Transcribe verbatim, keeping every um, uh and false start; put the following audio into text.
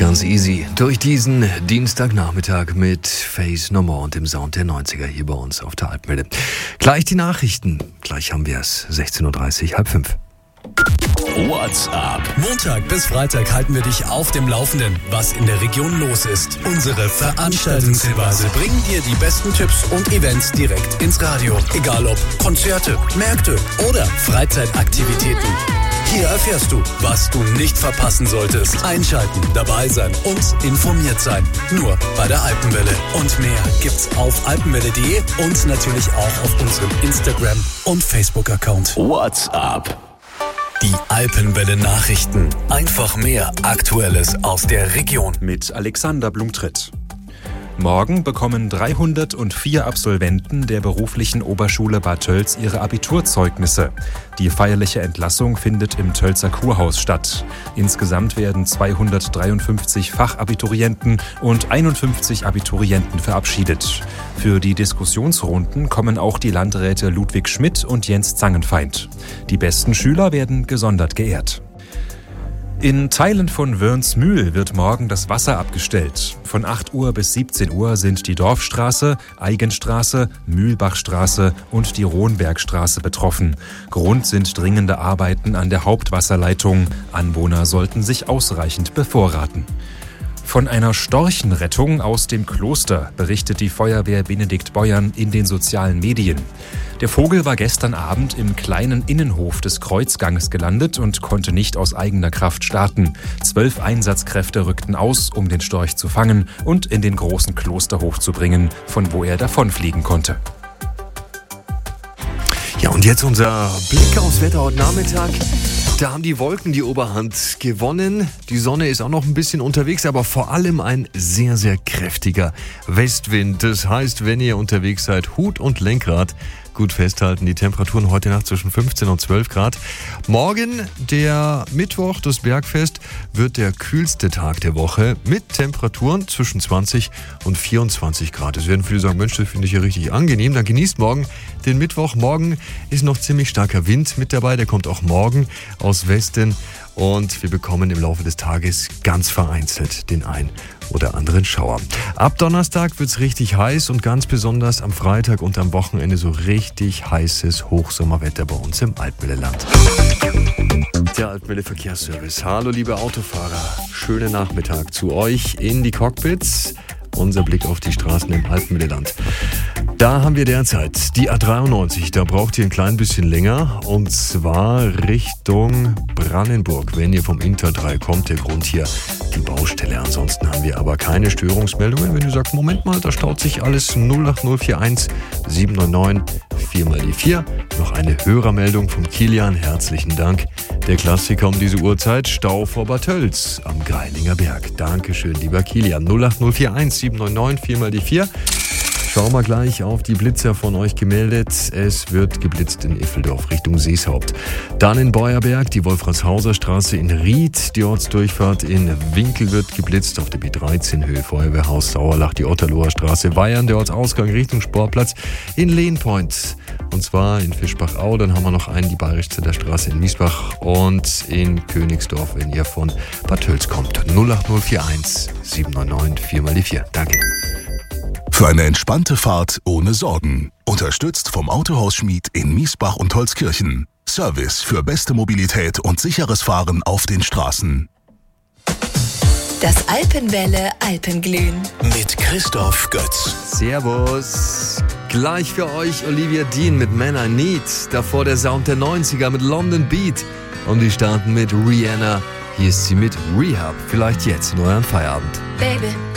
Ganz easy durch diesen Dienstagnachmittag mit Face No More und dem Sound der neunziger hier bei uns auf der Alpenwelle. Gleich die Nachrichten. Gleich haben wir es. sechzehn Uhr dreißig, halb fünf. WhatsApp. Montag bis Freitag halten wir dich auf dem Laufenden, was in der Region los ist. Unsere Veranstaltungshinweise bringen dir die besten Tipps und Events direkt ins Radio. Egal ob Konzerte, Märkte oder Freizeitaktivitäten. Hier erfährst du, was du nicht verpassen solltest. Einschalten, dabei sein und informiert sein. Nur bei der Alpenwelle. Und mehr gibt's auf alpenwelle punkt de und natürlich auch auf unserem Instagram- und Facebook-Account. WhatsApp. Die Alpenwelle Nachrichten. Einfach mehr Aktuelles aus der Region. Mit Alexander Blumtritt. Morgen bekommen dreihundertvier Absolventen der beruflichen Oberschule Bad Tölz ihre Abiturzeugnisse. Die feierliche Entlassung findet im Tölzer Kurhaus statt. Insgesamt werden zweihundertdreiundfünfzig Fachabiturienten und einundfünfzig Abiturienten verabschiedet. Für die Diskussionsrunden kommen auch die Landräte Ludwig Schmidt und Jens Zangenfeind. Die besten Schüler werden gesondert geehrt. In Teilen von Wörnsmühl wird morgen das Wasser abgestellt. Von acht Uhr bis siebzehn Uhr sind die Dorfstraße, Eigenstraße, Mühlbachstraße und die Rohnbergstraße betroffen. Grund sind dringende Arbeiten an der Hauptwasserleitung. Anwohner sollten sich ausreichend bevorraten. Von einer Storchenrettung aus dem Kloster berichtet die Feuerwehr Benedikt Beuern in den sozialen Medien. Der Vogel war gestern Abend im kleinen Innenhof des Kreuzgangs gelandet und konnte nicht aus eigener Kraft starten. Zwölf Einsatzkräfte rückten aus, um den Storch zu fangen und in den großen Klosterhof zu bringen, von wo er davonfliegen konnte. Ja, und jetzt unser Blick aufs Wetter heute Nachmittag. Da haben die Wolken die Oberhand gewonnen. Die Sonne ist auch noch ein bisschen unterwegs, aber vor allem ein sehr, sehr kräftiger Westwind. Das heißt, wenn ihr unterwegs seid, Hut und Lenkrad gut festhalten. Die Temperaturen heute Nacht zwischen fünfzehn und zwölf Grad. Morgen, der Mittwoch, das Bergfest, wird der kühlste Tag der Woche mit Temperaturen zwischen zwanzig und vierundzwanzig Grad. Es werden viele sagen, Mensch, das finde ich ja richtig angenehm. Dann genießt morgen den Mittwoch. Morgen ist noch ziemlich starker Wind mit dabei. Der kommt auch morgen aus Westen. Und wir bekommen im Laufe des Tages ganz vereinzelt den ein oder anderen Schauer. Ab Donnerstag wird's richtig heiß und ganz besonders am Freitag und am Wochenende so richtig heißes Hochsommerwetter bei uns im Alpenwelle-Land. Der Alpenwelle Verkehrsservice. Hallo liebe Autofahrer, schönen Nachmittag zu euch in die Cockpits. Unser Blick auf die Straßen im Alpenwelle-Land. Da haben wir derzeit die A dreiundneunzig, da braucht ihr ein klein bisschen länger und zwar Richtung Brandenburg. Wenn ihr vom Inter drei kommt, der Grund hier die Baustelle. Ansonsten haben wir aber keine Störungsmeldungen. Wenn du sagst, Moment mal, da staut sich alles, null acht null vier eins sieben neun neun vier mal die vier. Noch eine Hörermeldung vom Kilian, herzlichen Dank. Der Klassiker um diese Uhrzeit, Stau vor Bad Tölz am Greilinger Berg. Dankeschön, lieber Kilian. null acht null vier eins sieben neun neun vier mal die vier. Schauen wir gleich auf die Blitzer von euch gemeldet. Es wird geblitzt in Iffeldorf Richtung Seeshaupt. Dann in Beuerberg, die Wolfratshauser Straße in Ried. Die Ortsdurchfahrt in Winkel wird geblitzt auf der B dreizehn Höhe Feuerwehrhaus Sauerlach. Die Otterloher Straße Weyern, der Ortsausgang Richtung Sportplatz in Lehnpoint. Und zwar in Fischbachau. Dann haben wir noch einen, die Bayerischzeller Straße in Miesbach und in Königsdorf, wenn ihr von Bad Tölz kommt. null acht null vier eins sieben neun neun vier mal die vier. Danke. Für eine entspannte Fahrt ohne Sorgen. Unterstützt vom Autohaus Schmied in Miesbach und Holzkirchen. Service für beste Mobilität und sicheres Fahren auf den Straßen. Das Alpenwelle Alpenglühen. Mit Christoph Götz. Servus. Gleich für euch Olivia Dean mit Man I Need. Davor der Sound der neunziger mit London Beat. Und die starten mit Rihanna. Hier ist sie mit Rehab. Vielleicht jetzt in euren Feierabend. Baby,